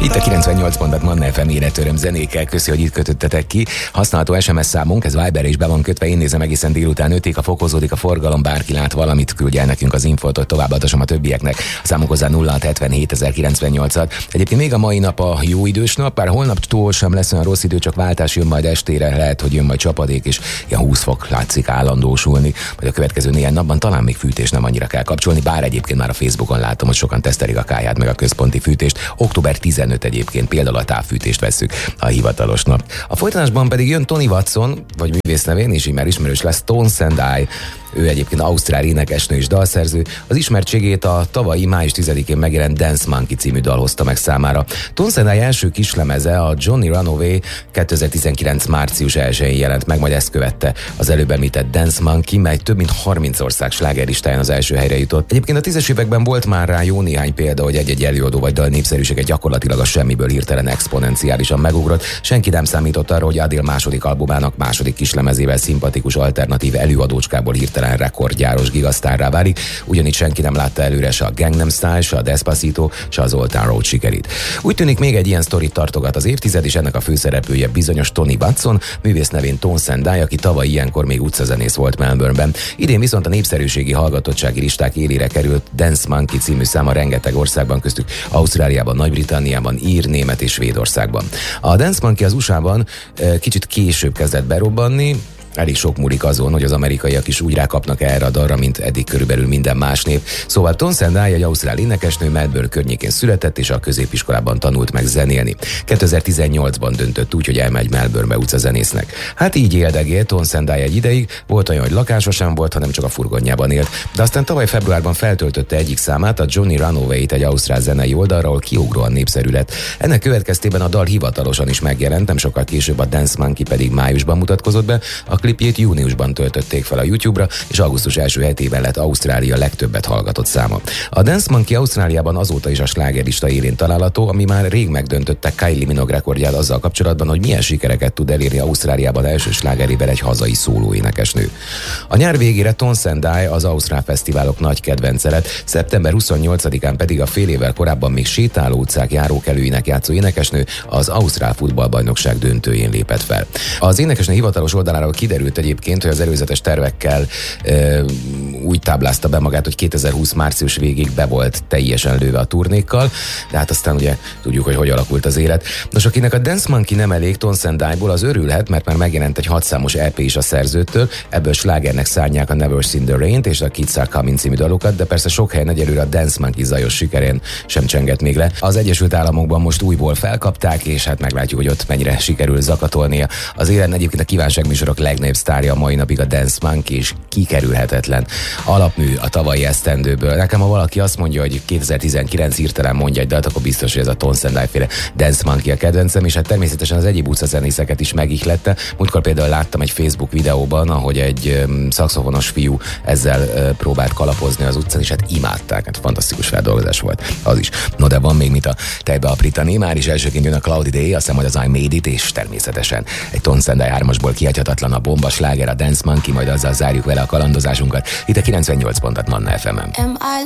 Itt a 98 pontot Manna FM életöröm zenékkel. Köszi, hogy itt kötöttetek ki. Használható SMS számunk, ez Viberre is be van kötve. Én nézem egészen délután 5-ig, ha fokozódik a forgalom, bárki lát valamit, küldje el nekünk az infót, hogy továbbadatom a többieknek. Számunk hozzá 0677 Egyébként még a mai nap a jó idős nap, bár holnaptól sem lesz olyan rossz idő, csak váltás jön majd estére, lehet, hogy jön majd csapadék, és ilyen 20 fok látszik állandósulni, vagy a következő néhány napban talán még fűtés nem annyira kell kapcsolni, bár egyébként már a Facebookon látom, hogy sokan tesztelik a káját meg a központi fűtést. Október 15 egyébként például a távfűtést vesszük a hivatalos nap. A folytatásban pedig jön Tony Watson, vagy művész nevén is, így már ismerős lesz, Tones and I. Ő egyébként ausztrál énekesnő és dalszerző. Az ismertségét a tavalyi május 10-én megjelent Dance Monkey című dal hozta meg számára. Tones and I első kislemeze, a Johnny Runaway 2019. március 1-én jelent meg, majd ezt követte az előbb említett Dance Monkey, mely több mint 30 ország slágerlistáján az első helyre jutott. Egyébként a 10-es években volt már rá jó néhány példa, hogy egy-egy előadó vagy dal népszerűsége gyakorlatilag a semmiből hirtelen exponenciálisan megugrott. Senki nem számított arra, hogy Adele második albumának második kislemezével szimpatikus alternatív előadócskából hirtelen rekordgyáros gigasztárrá válik, ugyanígy senki nem látta előre se a Gangnam Style, se a Despacito, se az Old Town Road sikerét. Úgy tűnik, még egy ilyen sztorit tartogat az évtized, és ennek a főszereplője bizonyos Tony Watson, művész nevén Tones and I, aki tavaly ilyenkor még utcazenész volt Melbourneben. Idén viszont a népszerűségi hallgatottsági listák élére került Dance Monkey című száma rengeteg országban, köztük Ausztráliában, Nagy-Britanniában, ír, német és Svédországban. A Dance Monkey az USA-ban kicsit később kezdett berobbanni. Elég sok múlik azon, hogy az amerikaiak is úgy rákapnak erre a dalra, mint eddig körülbelül minden más nép. Szóval Tones and I egy ausztrál énekesnő, Melbourne környékén született, és a középiskolában tanult meg zenélni. 2018-ban döntött úgy, hogy elmegy Melbournebe utcazenésznek. Hát így éldegélt Tones and I egy ideig, volt olyan, hogy lakása sem volt, hanem csak a furgonjában élt. De aztán tavaly februárban feltöltötte egyik számát, a Johnny Runaway-t egy ausztrál zenei oldalra, ahol kiugróan népszerű lett. Ennek következtében a dal hivatalosan is megjelent, nem sokkal később a Dance Monkey pedig májusban mutatkozott be. A klipjét júniusban töltötték fel a YouTube-ra, és augusztus első hetében lett Ausztrália legtöbbet hallgatott száma. A Dance Monkey Ausztráliában azóta is a slágerlista élén található, ami már rég megdöntötte Kylie Minogue rekordját azzal kapcsolatban, hogy milyen sikereket tud elérni Ausztráliában első slágerével egy hazai szólóénekesnő. A nyár végére Tones and I az ausztrál fesztiválok nagy kedvence lett, szeptember 28-án pedig a fél évvel korábban még sétáló utcák járókelőinek játszó énekesnő az ausztrál futballbajnokság döntőjén lépett fel. Az énekesnő hivatalos oldaláról kiderült egyébként, hogy az előzetes tervekkel úgy táblázta be magát, hogy 2020 március végig be volt teljesen lőve a turnékkal, de hát aztán ugye tudjuk, hogy alakult az élet. Nos, akinek a Dance Monkey nem elég Tones and I-ból, az örülhet, mert már megjelent egy 6 számos EP is a szerzőtől, ebből slágernek szárnyák a Never Seen the Rain-t és a Kids Are Coming című dalokat, de persze sok helyen egyelőre a Dance Monkey zajos sikerén sem csengett még le. Az Egyesült Államokban most újból felkapták, és hát meglátjuk, hogy ott mennyire sikerül zakatolnia. Az élen egyébként a kívánságműsorok legnagyobb sztárja a mai napig a Dance Monkey, és kikerülhetetlen alapmű a tavalyi esztendőből. Nekem, ha valaki azt mondja, hogy 2019 hirtelen mondja egy dalt, akkor biztos, hogy ez a Tones and I féle Dance Monkey a kedvencem, és hát természetesen az egyéb utcazenészeket is megihlette. Múltkor például láttam egy Facebook videóban, ahogy egy szaxofonos fiú ezzel próbált kalapozni az utcán, és hát imádták, hát fantasztikus feldolgozás volt az is. No, de van még mit a tejbe aprítani, már is elsőként jön a Cloudy Day, aztán majd az I Made It, és természetesen egy Tones and I 3-asból kihagyhatatlan a bomba sláger, a Dance Monkey, majd azzal zárjuk vele a kalandozásunkat. Itt a 98 pontot Manna FM-en. Am I